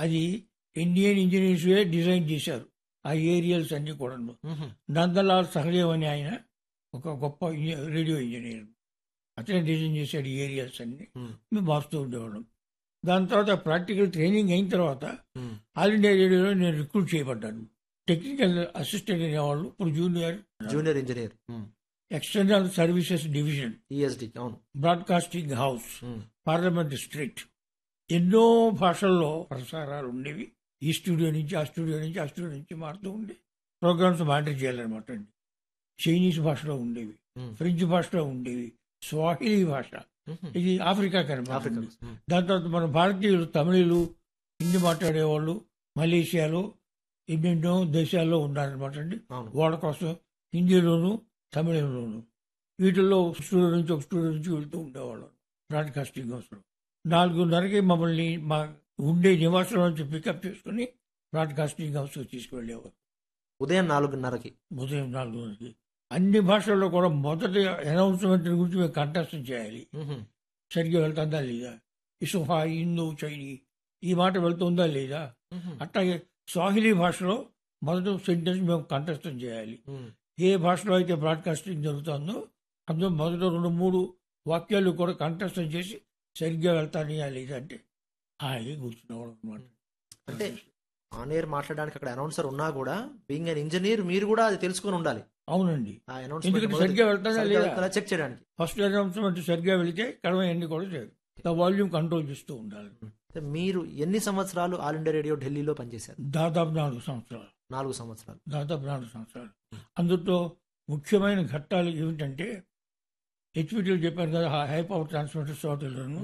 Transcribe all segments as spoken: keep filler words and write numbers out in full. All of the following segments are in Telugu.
అది ఇండియన్ ఇంజనీర్స్ డిజైన్ చేశారు ఆ ఏరియల్స్ అన్ని కూడా. నందలాల్ సహదేవ్ అని ఆయన ఒక గొప్ప రేడియో ఇంజనీర్, అతనే డిజైన్ చేశాడు ఈ ఏరియాస్ అన్ని. మేము మారుస్తూ ఉండేవాళ్ళం. దాని తర్వాత ప్రాక్టికల్ ట్రైనింగ్ అయిన తర్వాత ఆల్ ఇండియా రేడియోలో నేను రిక్రూట్ చేయబడ్డాను. టెక్నికల్ అసిస్టెంట్ అనేవాళ్ళు, ఇప్పుడు junior junior engineer, external services division, ESD, అవును, బ్రాడ్కాస్టింగ్ హౌస్, పార్లమెంట్ స్ట్రీట్. ఎన్నో భాషల్లో ప్రసారాలు ఉండేవి. ఈ స్టూడియో నుంచి ఆ స్టూడియో నుంచి ఆ స్టూడియో నుంచి మారుతూ ఉండే ప్రోగ్రామ్స్ మానిటర్ చేయాలన్నమాట అండి. చైనీస్ భాషలో ఉండేవి, ఫ్రెంచ్ భాషలో ఉండేవి, స్వాహిలీ భాష, ఇది ఆఫ్రికా కనుక. దాని తర్వాత మన భారతీయులు తమిళులు, హిందీ మాట్లాడేవాళ్ళు మలేషియాలో ఎన్నెన్నో దేశాల్లో ఉన్నారనమాట అండి. వాళ్ళ కోసం హిందీలోను తమిళంలోను వీటిల్లో స్టూడియో నుంచి ఒక స్టూడియో నుంచి వెళ్తూ ఉండేవాళ్ళం బ్రాడ్కాస్టింగ్ హౌస్లో. నాలుగున్నరకి మమ్మల్ని మా ఉండే నివాసం నుంచి పికప్ చేసుకుని బ్రాడ్కాస్టింగ్ హౌస్ తీసుకువెళ్ళేవారు. ఉదయం నాలుగున్నరకి ఉదయం నాలుగున్నరకి అన్ని భాషల్లో కూడా మొదటి అనౌన్స్మెంట్ గురించి మేము కంటెస్ట్ చేయాలి. సరిగ్గా వెళ్తుందా లేదా, ఇసుఫా, హిందూ, చైనీ ఈ మాట వెళ్తుందా లేదా. అట్లాగే స్వాహిలీ భాషలో మొదటి సెంటెన్స్ మేము కంటెస్ట్ చేయాలి. ఏ భాషలో అయితే బ్రాడ్కాస్టింగ్ జరుగుతుందో అందులో మొదటి రెండు మూడు వాక్యాలు కూడా కంటెస్ట్ చేసి సరిగ్గా వెళ్తానయా లేదా అంటే హాయిగా కూర్చునేవాడు అనమాట. అంటే ఆన్ ఎయిర్ మాట్లాడడానికి అక్కడ అనౌన్సర్ ఉన్నా కూడా బీయింగ్ అన్ ఇంజనీర్ మీరు కూడా అది తెలుసుకుని ఉండాలి. అవునండి, ఎందుకంటే సరిగ్గా వెళ్తానా లేదా చెక్ చేయడానికి. ఫస్ట్ అనౌన్స్మెంట్ సరిగ్గా వెళితే కడవ ఎన్ని కూడా చేయదు, వాల్యూమ్ కంట్రోల్ చేస్తూ ఉండాలి. మీరు ఎన్ని సంవత్సరాలు ఆల్ ఇండియా రేడియో ఢిల్లీలో పనిచేశారు? దాదాపు నాలుగు సంవత్సరాలు. నాలుగు సంవత్సరాలు దాదాపు నాలుగు సంవత్సరాలు. అందులో ముఖ్యమైన ఘట్టాలు ఏమిటంటే హెచ్పిటీలు చెప్పాను కదా, హై పవర్ ట్రాన్స్మిటర్ షార్టేజ్లను.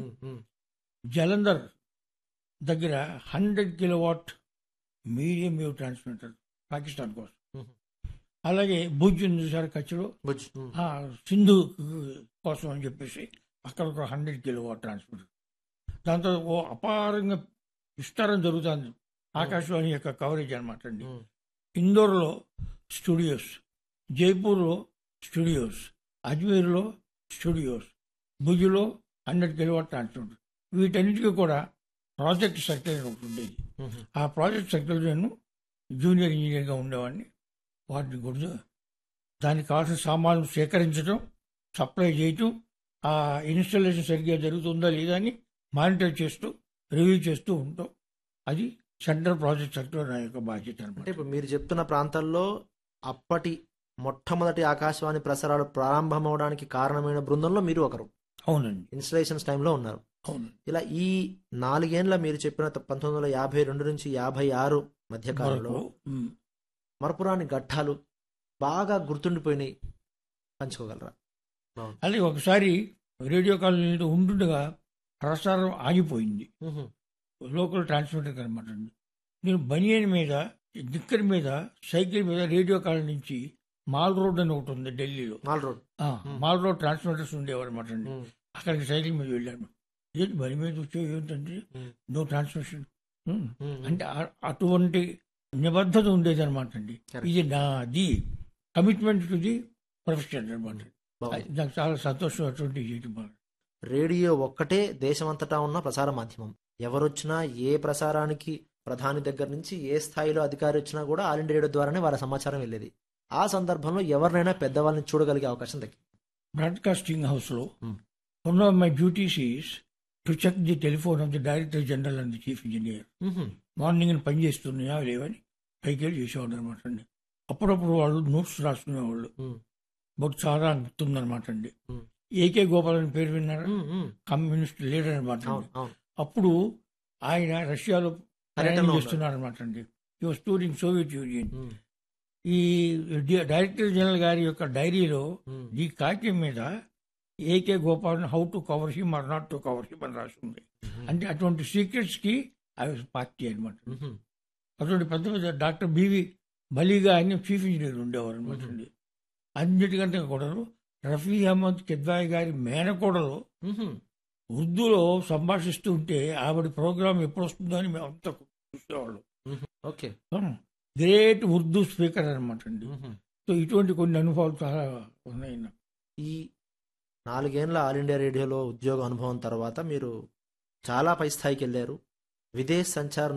జలంధర్ దగ్గర hundred kilowatt medium wave transmitter Pakistan కోసం. అలాగే భుజ్ ఉంది సార్, కచ్లో సింధు కోసం అని చెప్పేసి అక్కడ ఒక హండ్రెడ్ కిలోవాట్ ట్రాన్స్మిటర్. దాంతో ఓ అపారంగా విస్తారం జరుగుతుంది ఆకాశవాణి యొక్క కవరేజ్ అనమాట అండి. ఇందోర్లో studios, జైపూర్లో studios, అజ్మీర్లో studios, భుజ్లో hundred kilowatt transmitter. వీటన్నిటికీ కూడా ప్రాజెక్ట్ సెక్రటరీ ఒకటి ఉండేది. ఆ ప్రాజెక్ట్ సెక్రటరీ నేను జూనియర్ ఇంజనీర్గా ఉండేవాడిని. వాటిని కూడా దానికి కావాల్సిన సామాన్లు సేకరించడం, సప్లై చేయటం, ఆ ఇన్స్టాలేషన్ సరిగ్గా జరుగుతుందా లేదా అని మానిటర్ చేస్తూ రివ్యూ చేస్తూ ఉంటాం. అది సెంట్రల్ ప్రాజెక్ట్ సెక్రటరీ నా యొక్క బాధ్యత అనమాట. అంటే ఇప్పుడు మీరు చెప్తున్న ప్రాంతాల్లో అప్పటి మొట్టమొదటి ఆకాశవాణి ప్రసారాలు ప్రారంభమవడానికి కారణమైన బృందంలో మీరు ఒకరు. అవునండి, ఇన్స్టలేషన్స్ టైంలో ఉన్నారు. అవును. ఇలా ఈ నాలుగేళ్ల మీరు చెప్పిన పంతొమ్మిది వందల యాభై రెండు నుంచి యాభై ఆరు మధ్య కాలంలో మరపురాని ఘట్టాలు బాగా గుర్తుండిపోయినాయి, పంచుకోగలరా? అది ఒకసారి రేడియో కాలనీలో ఉంటుండగా ప్రసారం ఆగిపోయింది, లోకల్ ట్రాన్స్మిటర్ అనమాట అండి. నేను బనియన్ మీద, దిక్కర్ మీద, సైకిల్ మీద రేడియో కాలనీ నుంచి మాల్ రోడ్ అని ఒకటి ఉంది ఢిల్లీలో. Mall road mall road transmitters ఉండేవారు అనమాట అండి. అక్కడికి సైకిల్ మీద వెళ్ళాను. ఏంటి బని మీద వచ్చే ఏంటంటే నో ట్రాన్స్మిషన్ అంటే అటువంటి నిబద్ధత ఉండేది అనమాట అండి. ఇది నాది కమిట్మెంట్ టు ది ప్రొఫెషన్ అనమాట. నాకు చాలా సంతోషం అటువంటి చేయటం. రేడియో ఒక్కటే దేశమంతటా ఉన్న ప్రసార మాధ్యమం. ఎవరొచ్చినా ఏ ప్రసారానికి ప్రధాని దగ్గర నుంచి ఏ స్థాయిలో అధికారి వచ్చినా కూడా ఆల్ ఇండియా రేడియో ద్వారానే వారి సమాచారం వెళ్ళేది. ఆ సందర్భంలో ఎవరినైనా పెద్దవాళ్ళని చూడగలిగే అవకాశం దక్కింది. బ్రాడ్కాస్టింగ్ హౌస్ లో one of my duties is to check the telephone of the director general and the chief engineer. Morning పని చేస్తున్నాయా లేవని పైకి చేసేవాడు అనమాట అండి. అప్పుడప్పుడు వాళ్ళు నోట్స్ రాసుకునేవాళ్ళు. బట్ చాలా గుర్తుందనమాట అండి. ఏకే గోపాల్ అని పేరు విన్నారా? కమ్యూనిస్ట్ లీడర్ అనమాట. అప్పుడు ఆయన రష్యాలో ప్రయాణం చేస్తున్నారు అనమాట అండి. ఈ వాస్ టూరింగ్ సోవియట్ యూనియన్. ఈ డైరెక్టర్ జనరల్ గారి యొక్క డైరీలో ఈ కాగితం మీద AK Gopal how to cover him or not to cover him అని రాస్తుంది. అంటే అటువంటి సీక్రెట్స్ కి అవి పార్టీ అనమాట. అటువంటి పెద్ద పెద్ద డాక్టర్ బివి బలీగా ఆయన చీఫ్ ఇంజనీర్ ఉండేవారు అనమాట అండి. అన్నిటికంటే కూడా రఫీ అహ్మద్ కిద్వాయి గారి మేనకోడలు ఉర్దూలో సంభాషిస్తూ ఉంటే ఆవిడ ప్రోగ్రామ్ ఎప్పుడు వస్తుందో అని మేము అంతా చూసేవాళ్ళు. ఓకే, గ్రేట్ ఉర్దూ స్పీకర్ అనమాట అండి. సో ఇటువంటి కొన్ని అనుభవాలు చాలా ఉన్నాయి. ఈ నాలుగేళ్ల ఆల్ ఇండియా రేడియోలో ఉద్యోగ అనుభవం తర్వాత మీరు చాలా పై స్థాయికి వెళ్ళారు. విదేశ్ సంచార్